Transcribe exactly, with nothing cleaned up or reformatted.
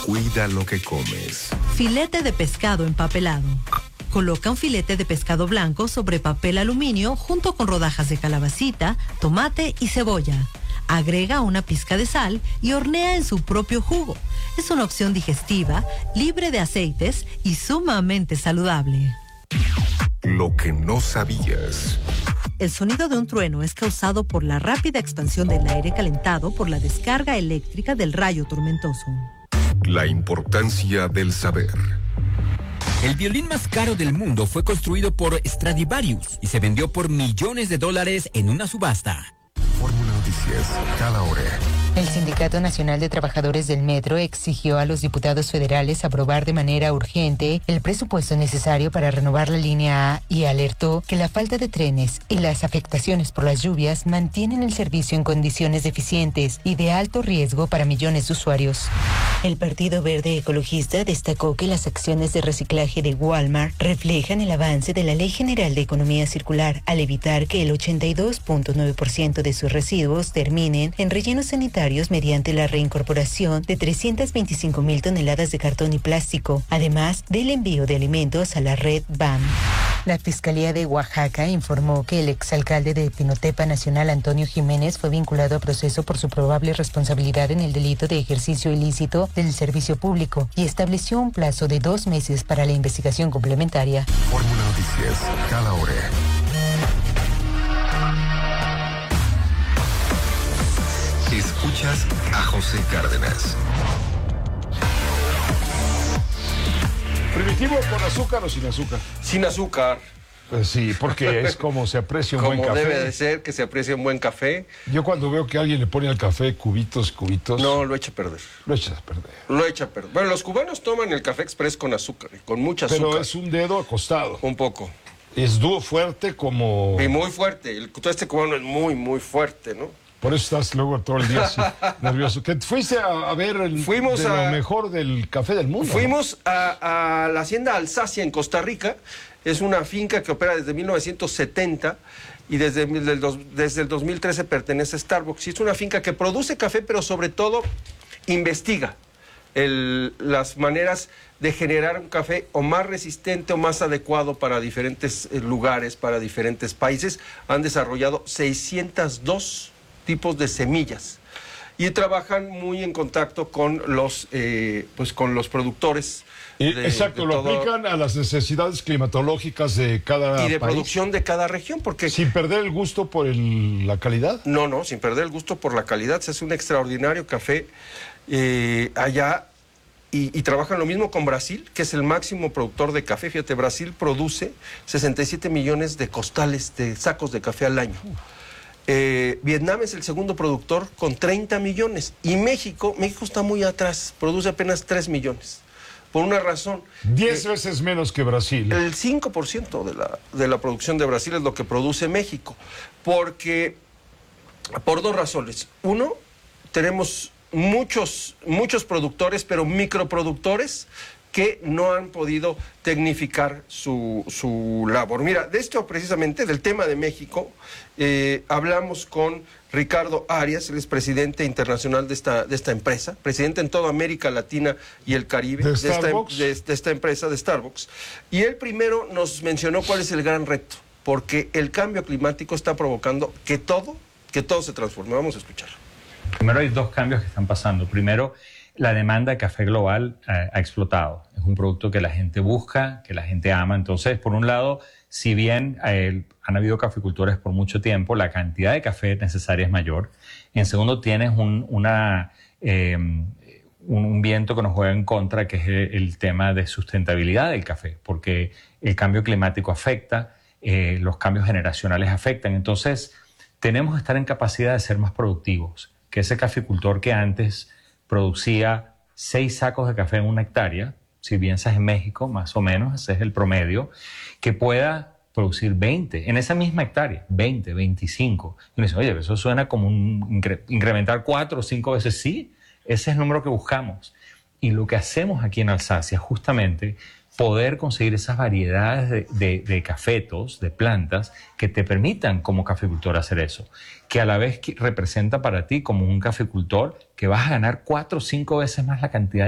Cuida lo que comes. Filete de pescado empapelado. Coloca un filete de pescado blanco sobre papel aluminio junto con rodajas de calabacita, tomate y cebolla. Agrega una pizca de sal y hornea en su propio jugo. Es una opción digestiva, libre de aceites y sumamente saludable. Lo que no sabías. El sonido de un trueno es causado por la rápida expansión del aire calentado por la descarga eléctrica del rayo tormentoso. La importancia del saber. El violín más caro del mundo fue construido por Stradivarius y se vendió por millones de dólares en una subasta. Fórmula Noticias, cada hora. El Sindicato Nacional de Trabajadores del Metro exigió a los diputados federales aprobar de manera urgente el presupuesto necesario para renovar la línea A y alertó que la falta de trenes y las afectaciones por las lluvias mantienen el servicio en condiciones deficientes y de alto riesgo para millones de usuarios. El Partido Verde Ecologista destacó que las acciones de reciclaje de Walmart reflejan el avance de la Ley General de Economía Circular al evitar que el ochenta y dos punto nueve por ciento de sus residuos terminen en rellenos sanitarios mediante la reincorporación de trescientas veinticinco mil toneladas de cartón y plástico, además del envío de alimentos a la red B A M. La Fiscalía de Oaxaca informó que el exalcalde de Pinotepa Nacional, Antonio Jiménez, fue vinculado a proceso por su probable responsabilidad en el delito de ejercicio ilícito del servicio público y estableció un plazo de dos meses para la investigación complementaria. Fórmula Noticias, cada hora. Escuchas a José Cárdenas. ¿Primitivo con azúcar o sin azúcar? Sin azúcar. Pues sí, porque es como se aprecia un como buen café. Como debe de ser, que se aprecie un buen café. Yo cuando veo que alguien le pone al café cubitos, cubitos... No, lo echa a perder. Lo echa a perder. Lo echa a perder. Bueno, los cubanos toman el café express con azúcar, con mucha azúcar. Pero es un dedo acostado. Un poco. Es duro, fuerte, como... Y muy fuerte. El, todo este cubano es muy, muy fuerte, ¿no? Por eso estás luego todo el día así, nervioso. ¿Que fuiste a, a ver el, Fuimos de a, lo mejor del café del mundo? Fuimos ¿no? a, a la hacienda Alsacia en Costa Rica. Es una finca que opera desde mil novecientos setenta y desde el, desde el dos mil trece pertenece a Starbucks. Y es una finca que produce café, pero sobre todo investiga el, las maneras de generar un café o más resistente o más adecuado para diferentes lugares, para diferentes países. Han desarrollado seiscientos dos tipos de semillas y trabajan muy en contacto con los eh, pues con los productores y, de, exacto, de lo todo, aplican a las necesidades climatológicas de cada y de país, producción de cada región, porque sin perder el gusto por el, la calidad. No, no, sin perder el gusto por la calidad. Se hace un extraordinario café eh, allá y, y trabajan lo mismo con Brasil, que es el máximo productor de café. Fíjate, Brasil produce sesenta y siete millones de costales, de sacos de café al año. Eh, Vietnam es el segundo productor con treinta millones y México, México está muy atrás, produce apenas tres millones. Por una razón. Diez eh, veces menos que Brasil. El cinco por ciento de la, de la producción de Brasil es lo que produce México. Porque, por dos razones. Uno, tenemos muchos, muchos productores, pero microproductores, que no han podido tecnificar su, su labor. Mira, de esto precisamente, del tema de México, eh, hablamos con Ricardo Arias, él es presidente internacional de esta, de esta empresa, presidente en toda América Latina y el Caribe, ¿De, de, Starbucks? esta, de, de esta empresa, de Starbucks. Y él primero nos mencionó cuál es el gran reto, porque el cambio climático está provocando que todo, que todo se transforme. Vamos a escuchar. Primero hay dos cambios que están pasando. Primero, la demanda de café global eh, ha explotado. Es un producto que la gente busca, que la gente ama. Entonces, por un lado, si bien eh, han habido caficultores por mucho tiempo, la cantidad de café necesaria es mayor. En segundo, tienes un, una, eh, un, un viento que nos juega en contra, que es el, el tema de sustentabilidad del café, porque el cambio climático afecta, eh, los cambios generacionales afectan. Entonces, tenemos que estar en capacidad de ser más productivos. Que ese caficultor que antes producía seis sacos de café en una hectárea, si piensas en México, más o menos, ese es el promedio, que pueda producir veinte en esa misma hectárea, veinte, veinticinco. Y uno dice, oye, eso suena como un incre- incrementar cuatro o cinco veces. Sí, ese es el número que buscamos. Y lo que hacemos aquí en Alsacia, justamente, poder conseguir esas variedades de, de, de cafetos, de plantas, que te permitan como caficultor hacer eso, que a la vez representa para ti como un caficultor que vas a ganar cuatro o cinco veces más la cantidad